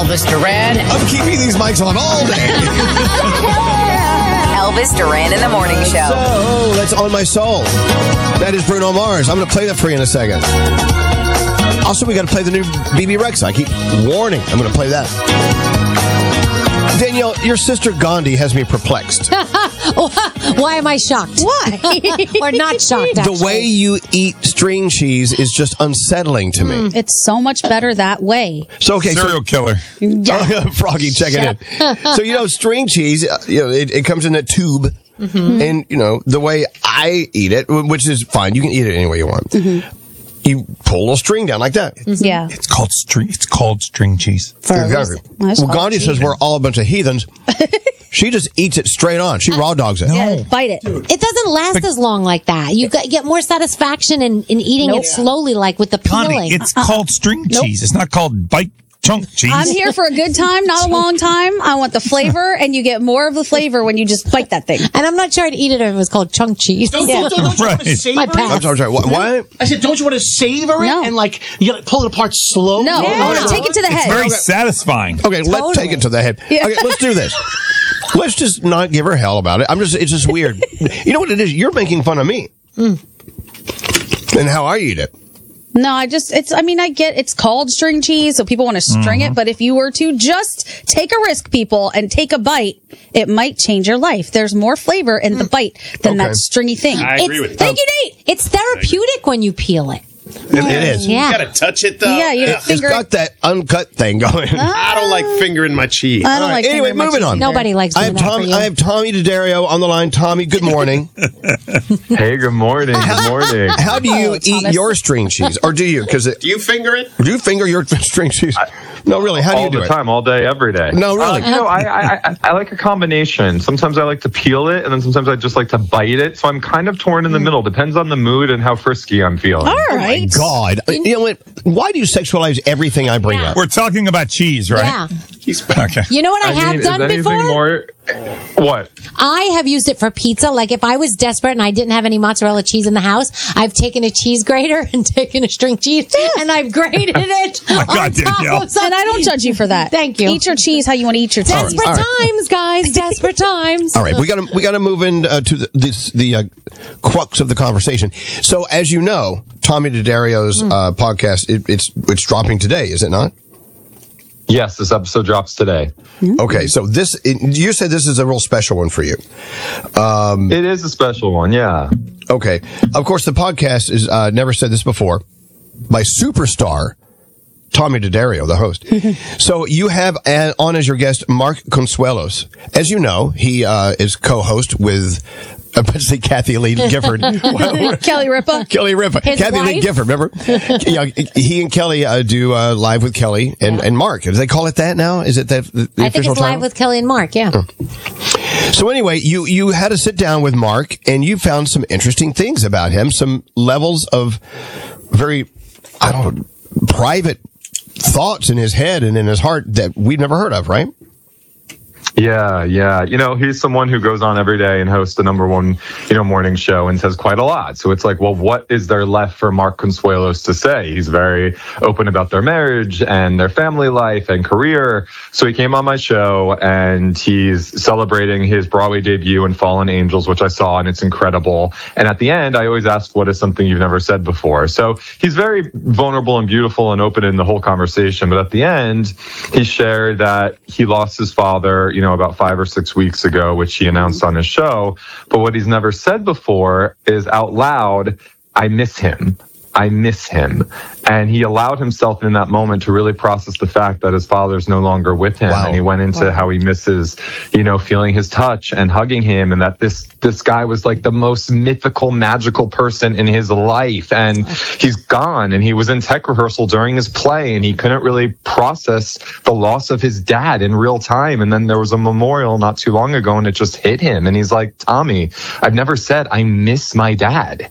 Elvis Duran. I'm keeping these mics on all day. Elvis Duran in the Morning Show. So, that's On My Soul. That is Bruno Mars. I'm going to play that for you in a second. Also, we got to play the new BB Rexa. I keep warning. I'm going to play that. Danielle, your sister Gandhi has me perplexed. Why am I shocked? Why? Or not shocked, actually. The way you eat string cheese is just unsettling to me. It's so much better that way. So, okay. Serial killer. Froggy checking in. So, string cheese, it comes in a tube. Mm-hmm. And, the way I eat it, which is fine. You can eat it any way you want. Mm-hmm. You pull a little string down like that. Mm-hmm. Yeah. It's called string cheese. Exactly. Well, Gandhi says we're all a bunch of heathens. She just eats it straight on. She raw dogs it. Yeah, bite it. It doesn't last as long like that. You get more satisfaction in eating it slowly, like with the peeling. Gandhi, it's called string cheese. It's not called bite chunk cheese. I'm here for a good time, not a long time. I want the flavor, and you get more of the flavor when you just bite that thing. And I'm not sure I'd eat it if it was called chunk cheese. Don't you want to savor My it? pass. I'm sorry. What? I said, don't you want to savor it and you gotta pull it apart slowly? No, I want to take it to the head. It's very satisfying. Okay, let's take it to the head. Yeah. Okay, let's do this. Let's just not give her hell about it. It's just weird. You know what it is? You're making fun of me. And how I eat it. No, I get it's called string cheese, so people want to string it, but if you were to just take a risk, people, and take a bite, it might change your life. There's more flavor in the bite than that stringy thing. I agree with you. Thank you, Nate! It's therapeutic when you peel it. It is. Yeah. You gotta touch it, though. Yeah, you It's finger got that uncut thing going. I don't like fingering my cheese. I don't like Anyway, fingering my moving cheese on. either. Nobody likes doing that for you. I have Tommy D'Addario on the line. Tommy, good morning. Hey, good morning. Good morning. How do you eat Thomas. your string cheese? Or do you? Do you finger it? Do you finger your string cheese? No, really. How do you do All the it? time, all day, every day. No, really. I like a combination. Sometimes I like to peel it, and then sometimes I just like to bite it. So I'm kind of torn in the middle. Depends on the mood and how frisky I'm feeling. All right. God. You know what? Why do you sexualize everything I bring up? We're talking about cheese, right? Yeah. Okay. You know what I have done is anything before? more? What? I have used it for pizza. Like if I was desperate and I didn't have any mozzarella cheese in the house, I've taken a cheese grater and taken a string cheese and I've grated it. Oh my God, on top Danielle. of something. And I don't judge you for that. Thank you. Eat your cheese how you want to eat your cheese. Desperate times, guys. Desperate times. All right, we got to move in to the crux of the conversation. So, as you know, Tommy D'Addario's podcast it's dropping today, is it not? Yes, this episode drops today. Okay, so you said this is a real special one for you. It is a special one, yeah. Okay, of course, the podcast is never said this before by superstar Tommy D'Addario, the host. So you have on as your guest Mark Consuelos. As you know, he is co-host with Kathy Lee Gifford. Kelly Ripa. Kelly Ripa. His Kathy Lee wife? Gifford, remember? Yeah, he and Kelly do Live with Kelly and Mark. Do they call it that now? Is it the I think official it's title? Live with Kelly and Mark, yeah. So anyway, you had to sit down with Mark and you found some interesting things about him, some levels of very, private thoughts in his head and in his heart that we've never heard of, right? Yeah. He's someone who goes on every day and hosts the number one, morning show and says quite a lot. So it's like, well, what is there left for Mark Consuelos to say? He's very open about their marriage and their family life and career. So he came on my show and he's celebrating his Broadway debut in Fallen Angels, which I saw, and it's incredible. And at the end, I always ask, what is something you've never said before? So he's very vulnerable and beautiful and open in the whole conversation. But at the end, he shared that he lost his father, about 5 or 6 weeks ago, which he announced on his show. But what he's never said before is out loud, I miss him. I miss him. And he allowed himself in that moment to really process the fact that his father's no longer with him. Wow. And he went into how he misses, feeling his touch and hugging him. And that this guy was like the most mythical, magical person in his life. And he's gone. And he was in tech rehearsal during his play and he couldn't really process the loss of his dad in real time. And then there was a memorial not too long ago and it just hit him. And he's like, Tommy, I've never said I miss my dad.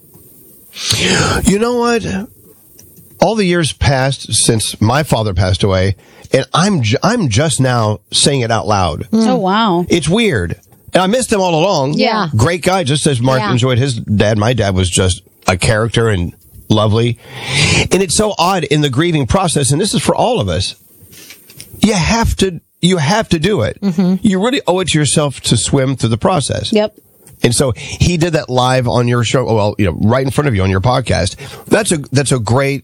You know what? All the years passed since my father passed away, and I'm just now saying it out loud. Oh, wow. It's weird. And I missed him all along. Yeah. Great guy, just as Mark enjoyed his dad. My dad was just a character and lovely. And it's so odd in the grieving process, and this is for all of us. you have to do it. You really owe it to yourself to swim through the process. Yep. And so he did that live on your show. Well, right in front of you on your podcast. That's a great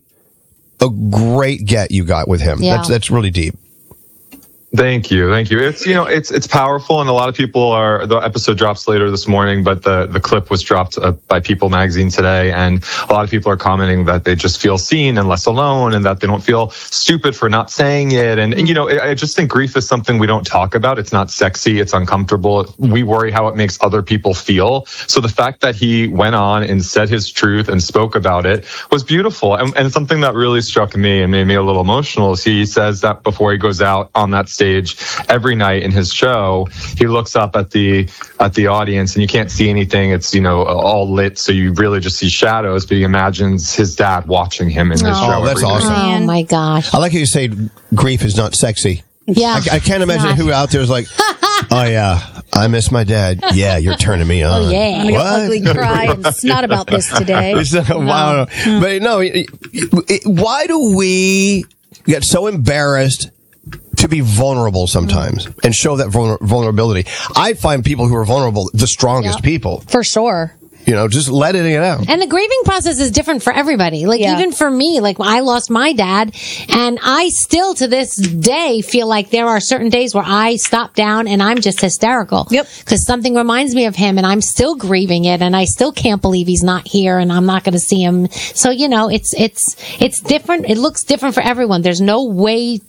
get you got with him. Yeah. That's really deep. Thank you. It's powerful, and a lot of people the episode drops later this morning, but the clip was dropped by People Magazine today, and a lot of people are commenting that they just feel seen and less alone, and that they don't feel stupid for not saying it. And I just think grief is something we don't talk about. It's not sexy. It's uncomfortable. We worry how it makes other people feel. So the fact that he went on and said his truth and spoke about it was beautiful. And something that really struck me and made me a little emotional is he says that before he goes out on that stage every night in his show, he looks up at the audience, and you can't see anything. It's all lit, so you really just see shadows. But he imagines his dad watching him in his show. Oh, that's every awesome. night. Oh my gosh. I like how you say grief is not sexy. Yeah. I can't imagine who out there is like, oh yeah, I miss my dad. Yeah, you're turning me on. Oh, yeah. I'm going to ugly cry and snot about this today. Wow. But no, why do we get so embarrassed to be vulnerable sometimes and show that vulnerability? I find people who are vulnerable the strongest people. For sure. Just let it out. And the grieving process is different for everybody. Even for me, I lost my dad, and I still to this day feel like there are certain days where I stop down and I'm just hysterical. Yep. Because something reminds me of him, and I'm still grieving it, and I still can't believe he's not here, and I'm not going to see him. So, it's different. It looks different for everyone. There's no way,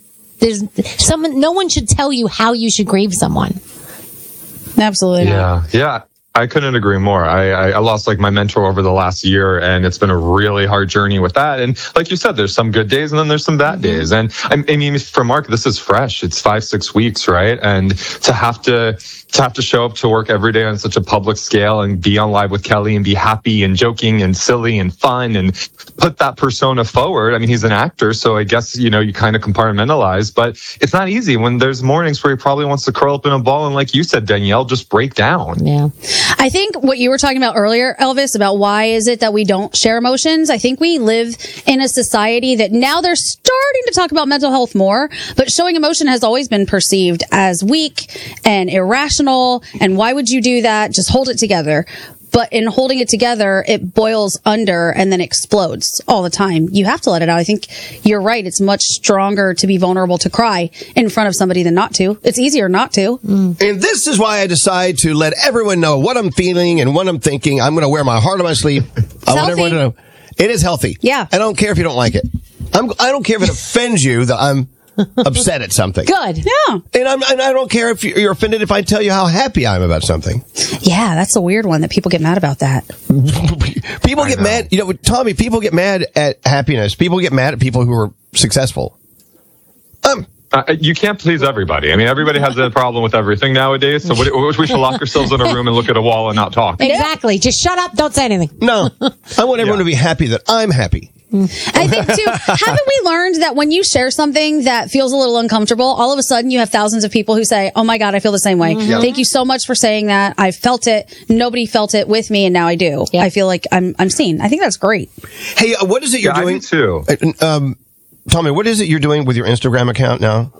no one should tell you how you should grieve someone. Absolutely not. Yeah. I couldn't agree more. I lost my mentor over the last year, and it's been a really hard journey with that. And like you said, there's some good days and then there's some bad days. And I mean, for Mark, this is fresh. It's 5-6 weeks, right? And to have to show up to work every day on such a public scale and be on Live with Kelly and be happy and joking and silly and fun and put that persona forward. I mean, he's an actor, so I guess, you kind of compartmentalize, but it's not easy when there's mornings where he probably wants to curl up in a ball and, like you said, Danielle, just break down. Yeah. I think what you were talking about earlier, Elvis, about why is it that we don't share emotions? I think we live in a society that now they're starting to talk about mental health more, but showing emotion has always been perceived as weak and irrational. And why would you do that? Just hold it together. But in holding it together, it boils under and then explodes all the time. You have to let it out. I think you're right. It's much stronger to be vulnerable to cry in front of somebody than not to. It's easier not to. And this is why I decide to let everyone know what I'm feeling and what I'm thinking. I'm going to wear my heart on my sleeve. I want everyone to know. It is healthy. Yeah. I don't care if you don't like it. I don't care if it offends you that I'm upset at something. Good. Yeah. And I don't care if you're offended if I tell you how happy I am about something. Yeah, that's a weird one that people get mad about that. People get mad. Tommy, people get mad at happiness. People get mad at people who are successful. You can't please everybody. I mean, everybody has a problem with everything nowadays. So we should lock ourselves in a room and look at a wall and not talk. Exactly. Just shut up. Don't say anything. No. I want everyone to be happy that I'm happy. I think too, haven't we learned that when you share something that feels a little uncomfortable, all of a sudden you have thousands of people who say, oh my God, I feel the same way. Yeah. Thank you so much for saying that. I felt it. Nobody felt it with me. And now I do. Yeah. I feel like I'm seen. I think that's great. Hey, what is it you're doing? I do too. Tommy, what is it you're doing with your Instagram account now?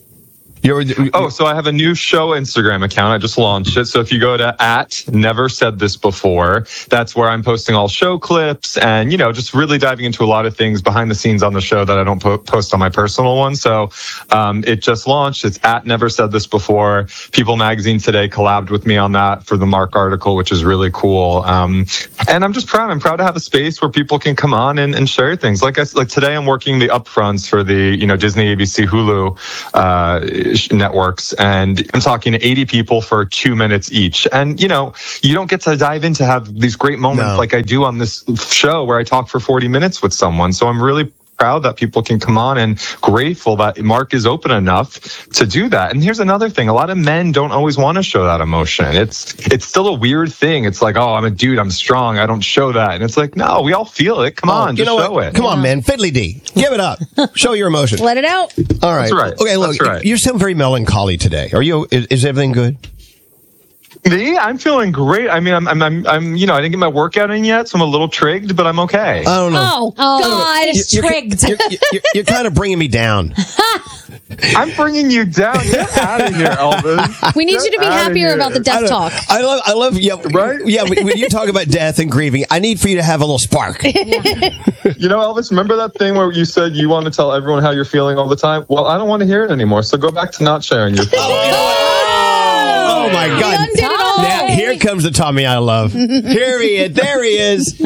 So I have a new show Instagram account. I just launched it. So if you go to @NeverSaidThisBefore, that's where I'm posting all show clips and, just really diving into a lot of things behind the scenes on the show that I don't post on my personal one. So it just launched. It's @NeverSaidThisBefore. People Magazine today collabed with me on that for the Mark article, which is really cool. And I'm just proud. I'm proud to have a space where people can come on and share things. Like today, I'm working the upfronts for the, Disney, ABC, Hulu, networks, and I'm talking to 80 people for 2 minutes each. And, you don't get to dive in to have these great moments like I do on this show where I talk for 40 minutes with someone. So I'm really proud that people can come on and grateful that Mark is open enough to do that. And here's another thing. A lot of men don't always want to show that emotion. It's still a weird thing. It's like, oh, I'm a dude, I'm strong, I don't show that. And it's like, no, we all feel it. Come on, just show it. Come on, man. Fiddly D. Give it up. Show your emotion. Let it out. All right. That's right. Okay, look, That's right. You sound very melancholy today. Are you? Is everything good? Me? I'm feeling great. I mean, I'm I didn't get my workout in yet, so I'm a little trigged, but I'm okay. I don't know. Oh, God. You're kind of bringing me down. I'm bringing you down. Get out of here, Elvis. We need you to be happier about the death talk. I love, yeah, Right? Yeah, when you talk about death and grieving, I need for you to have a little spark. You know, Elvis, remember that thing where you said you want to tell everyone how you're feeling all the time? Well, I don't want to hear it anymore, so go back to not sharing your feelings. Oh my God. undid it all. Now, here comes the Tommy I love. Here he is. There he is.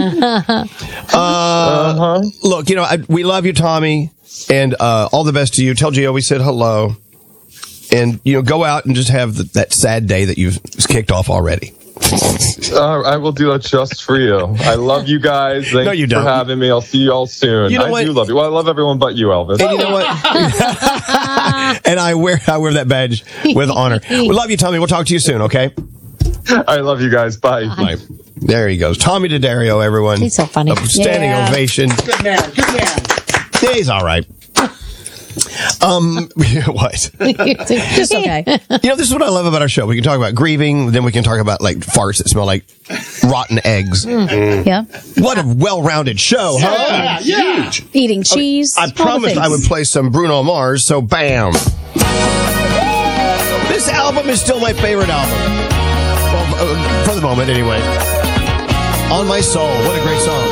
Look, we love you, Tommy, and all the best to you. Tell Gio we said hello. And, go out and just have that sad day that you've kicked off already. I will do that just for you. I love you guys. Thanks you don't. for having me. I'll see you all soon. You know what? I do love you. Well, I love everyone but you, Elvis. And you know what? And I wear that badge with honor. We love you, Tommy. We'll talk to you soon, okay? I love you guys. Bye. Bye. There he goes. Tommy D'Addario, everyone. He's so funny. A standing ovation. Good man. Good man. Yeah, he's all right. What? Just okay. This is what I love about our show. We can talk about grieving, then we can talk about like farts that smell like rotten eggs. Yeah. What a well-rounded show, huh? Yeah, huge. Eating cheese. I all the promised I would things. play some Bruno Mars, so bam. This album is still my favorite album. Well, for the moment, anyway. On My Soul. What a great song.